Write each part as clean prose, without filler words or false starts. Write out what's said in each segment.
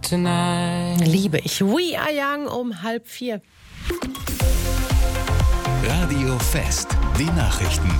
tonight. Liebe ich. We Are Young um 3:30. Radio Fest, die Nachrichten.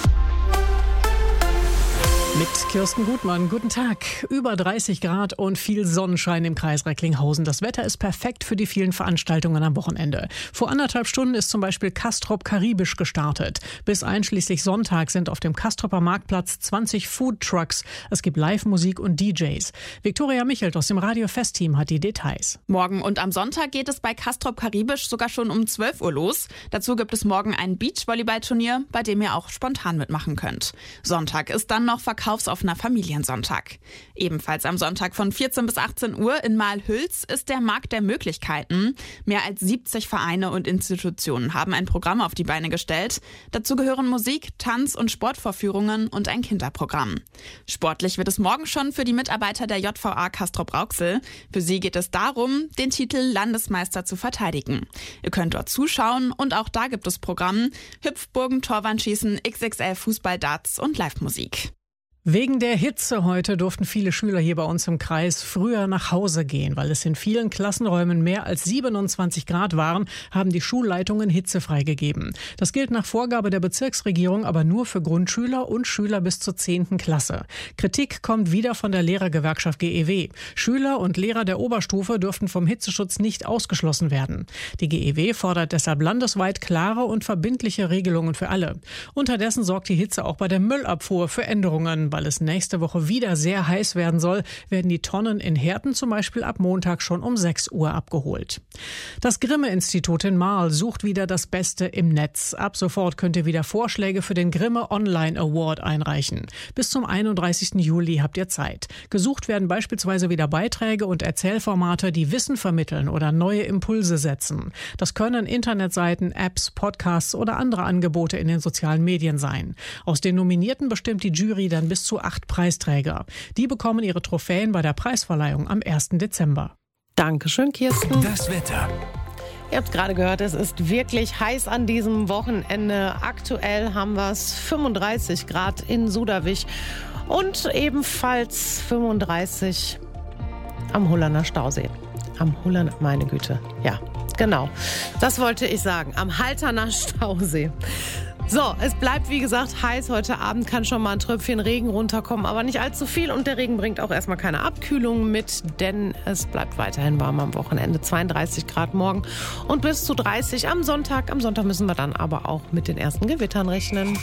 Mit Kirsten Gutmann, guten Tag. Über 30 Grad und viel Sonnenschein im Kreis Recklinghausen. Das Wetter ist perfekt für die vielen Veranstaltungen am Wochenende. Vor 1,5 Stunden ist zum Beispiel Castrop Karibisch gestartet. Bis einschließlich Sonntag sind auf dem Castroper Marktplatz 20 Foodtrucks. Es gibt Live-Musik und DJs. Viktoria Michelt aus dem Radio Fest-Team hat die Details. Morgen und am Sonntag geht es bei Castrop Karibisch sogar schon um 12 Uhr los. Dazu gibt es morgen ein Beachvolleyball-Turnier, bei dem ihr auch spontan mitmachen könnt. Sonntag ist dann noch verkaufsoffener Familiensonntag. Ebenfalls am Sonntag von 14 bis 18 Uhr in Mahlhüls ist der Markt der Möglichkeiten. Mehr als 70 Vereine und Institutionen haben ein Programm auf die Beine gestellt. Dazu gehören Musik, Tanz- und Sportvorführungen und ein Kinderprogramm. Sportlich wird es morgen schon für die Mitarbeiter der JVA Castrop-Rauxel. Für sie geht es darum, den Titel Landesmeister zu verteidigen. Ihr könnt dort zuschauen und auch da gibt es Programm: Hüpfburgen, Torwandschießen, XXL Fußball, Darts und Live-Musik. Wegen der Hitze heute durften viele Schüler hier bei uns im Kreis früher nach Hause gehen. Weil es in vielen Klassenräumen mehr als 27 Grad waren, haben die Schulleitungen Hitze freigegeben. Das gilt nach Vorgabe der Bezirksregierung aber nur für Grundschüler und Schüler bis zur 10. Klasse. Kritik kommt wieder von der Lehrergewerkschaft GEW. Schüler und Lehrer der Oberstufe dürften vom Hitzeschutz nicht ausgeschlossen werden. Die GEW fordert deshalb landesweit klare und verbindliche Regelungen für alle. Unterdessen sorgt die Hitze auch bei der Müllabfuhr für Änderungen. Weil es nächste Woche wieder sehr heiß werden soll, werden die Tonnen in Herten zum Beispiel ab Montag schon um 6 Uhr abgeholt. Das Grimme-Institut in Marl sucht wieder das Beste im Netz. Ab sofort könnt ihr wieder Vorschläge für den Grimme Online Award einreichen. Bis zum 31. Juli habt ihr Zeit. Gesucht werden beispielsweise wieder Beiträge und Erzählformate, die Wissen vermitteln oder neue Impulse setzen. Das können Internetseiten, Apps, Podcasts oder andere Angebote in den sozialen Medien sein. Aus den Nominierten bestimmt die Jury dann bis zu 8 Preisträger. Die bekommen ihre Trophäen bei der Preisverleihung am 1. Dezember. Dankeschön, Kirsten. Das Wetter. Ihr habt gerade gehört, es ist wirklich heiß an diesem Wochenende. Aktuell haben wir es 35 Grad in Suderwich und ebenfalls 35 am Hullerner Stausee. Am Hullerner, meine Güte, ja, genau. Das wollte ich sagen, am Halterner Stausee. So, es bleibt wie gesagt heiß. Heute Abend kann schon mal ein Tröpfchen Regen runterkommen, aber nicht allzu viel. Und der Regen bringt auch erstmal keine Abkühlung mit, denn es bleibt weiterhin warm am Wochenende. 32 Grad morgen und bis zu 30 am Sonntag. Am Sonntag müssen wir dann aber auch mit den ersten Gewittern rechnen.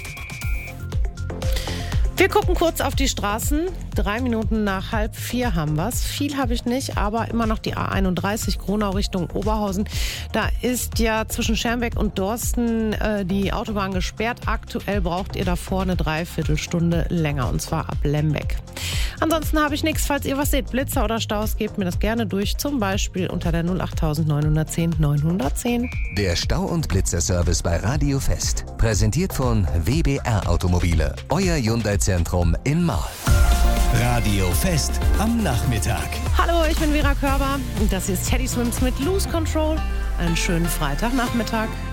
Wir gucken kurz auf die Straßen. 3 Minuten nach 3:30 haben wir es. Viel habe ich nicht, aber immer noch die A31 Gronau Richtung Oberhausen. Da ist ja zwischen Schermbeck und Dorsten die Autobahn gesperrt. Aktuell braucht ihr davor eine Dreiviertelstunde länger, und zwar ab Lembeck. Ansonsten habe ich nichts. Falls ihr was seht, Blitzer oder Staus, gebt mir das gerne durch. Zum Beispiel unter der 08910 910. Der Stau- und Blitzerservice bei Radio Fest. Präsentiert von WBR Automobile. Euer Hyundai-Zentrum in Marl. Radio Fest am Nachmittag. Hallo, ich bin Vera Körber und das hier ist Teddy Swims mit Lose Control. Einen schönen Freitagnachmittag.